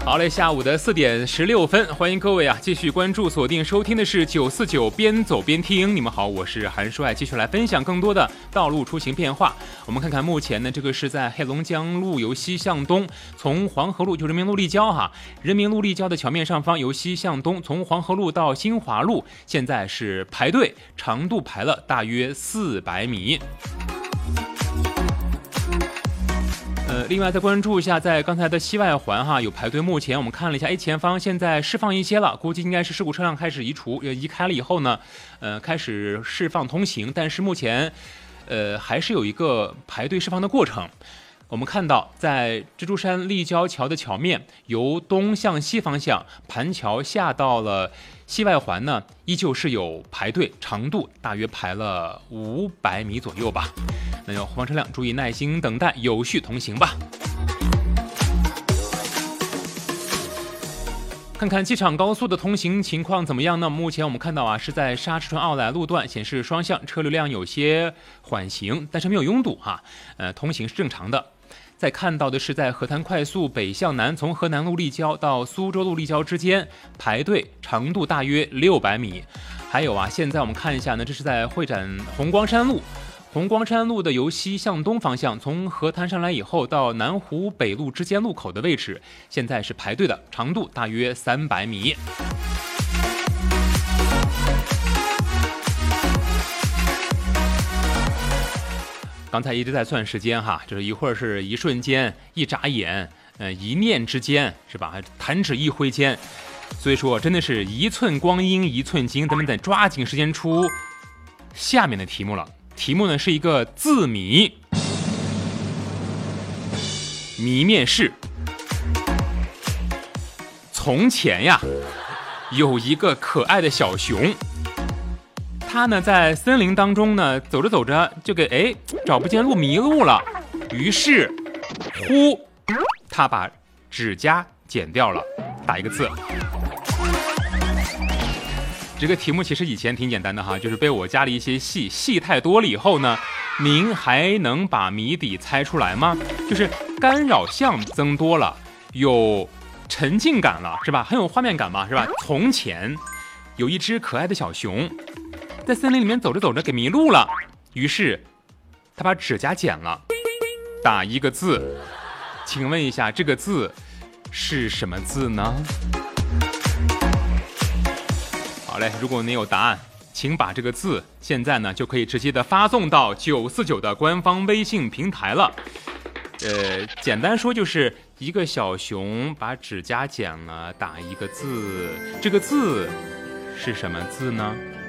好嘞，下午的4点16分，欢迎各位继续关注锁定收听的是949边走边听。你们好，我是韩帅，继续来分享更多的道路出行变化。我们看看目前呢，这个是在黑龙江路由西向东，从黄河路就人民路立交人民路立交的桥面上方由西向东，从黄河路到新华路，现在是排队，长度排了大约400米。另外再关注一下，在刚才的西外环有排队，目前我们看了一下，前方现在释放一些了，估计应该是事故车辆开始移开了以后呢，开始释放通行，但是目前还是有一个排队释放的过程。我们看到在蜘蛛山立交桥的桥面，由东向西方向盘桥下到了西外环呢，依旧是有排队，长度大约排了500米左右吧。那要后方车辆注意耐心等待，有序同行吧。看看机场高速的通行情况怎么样呢？目前我们看到是在沙池川奥莱路段显示双向车流量有些缓行，但是没有拥堵通行是正常的。再看到的是在河滩快速北向南，从河南路立交到苏州路立交之间排队，长度大约600米。还有现在我们看一下呢，这是在会展红光山路。红光山路的由西向东方向，从河滩上来以后到南湖北路之间路口的位置，现在是排队的，长度大约300米。刚才一直在算时间就是一会儿是一瞬间，一眨眼，一念之间，是吧？弹指一挥间，所以说真的是一寸光阴一寸金，咱们得抓紧时间出下面的题目了。题目呢是一个字谜，谜面是：从前有一个可爱的小熊，他呢在森林当中呢走着走着就给找不见路，迷路了，于是他把指甲剪掉了，打一个字。这个题目其实以前挺简单的就是被我加了一些戏太多了以后呢，您还能把谜底猜出来吗？就是干扰项增多了，有沉浸感了，是吧？很有画面感嘛，是吧？从前有一只可爱的小熊，在森林里面走着走着给迷路了，于是他把指甲剪了，打一个字。请问一下，这个字是什么字呢？好嘞，如果你有答案，请把这个字现在呢就可以直接的发送到949的官方微信平台了。简单说就是一个小熊把指甲剪了，打一个字，这个字是什么字呢？